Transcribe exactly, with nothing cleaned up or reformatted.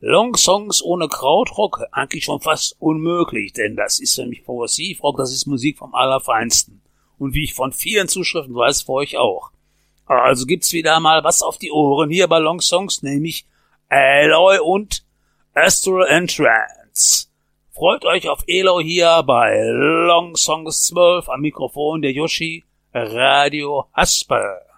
Long Songs ohne Krautrock eigentlich schon fast unmöglich, denn das ist nämlich Progressivrock, das ist Musik vom Allerfeinsten. Und wie ich von vielen Zuschriften weiß, für euch auch. Also gibt's wieder mal was auf die Ohren hier bei Long Songs, nämlich Eloy und Astral Entrance. Freut euch auf Eloy hier bei Long Songs zwölf, am Mikrofon der Yoshi, Radio Hasper.